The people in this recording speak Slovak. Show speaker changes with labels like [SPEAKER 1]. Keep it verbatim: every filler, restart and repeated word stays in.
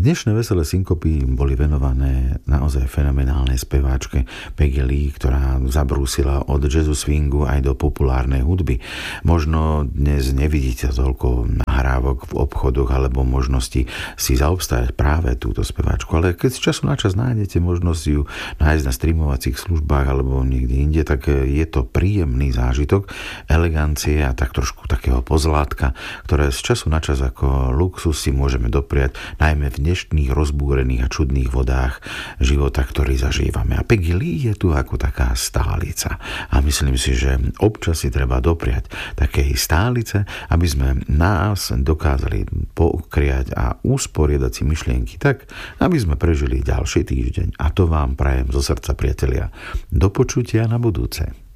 [SPEAKER 1] Dnešné veselé synkopy boli venované naozaj fenomenálnej speváčke Peggy Lee, ktorá zabrúsila od jazzu swingu aj do populárnej hudby. Možno dnes nevidíte toľko nahrávok v obchodoch alebo možnosti si zaobstajať práve túto speváčku, ale keď z času na čas nájdete možnosť ju nájsť na streamovacích službách alebo niekde inde, tak je to príjemný zážitok, elegancie a tak trošku takého pozlátka, ktoré z času na čas ako luxus si môžeme dopriať, najmä v dnešných rozbúrených a čudných vodách života, ktorý zažívame. A Peggy Lee je tu ako taká stálica. A myslím si, že občas si treba dopriať takej stálice, aby sme nás dokázali pokriať a usporiadať si myšlienky tak, aby sme prežili ďalší týždeň. A to vám prajem zo srdca, priatelia. Do počutia na budúce.